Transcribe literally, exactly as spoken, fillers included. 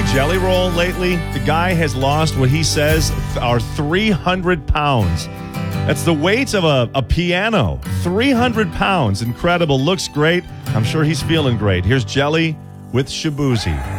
Jelly Roll lately? The guy has lost what he says are three hundred pounds. That's the weight of a, a piano. three hundred pounds. Incredible. Looks great. I'm sure he's feeling great. Here's Jelly with Shaboozey.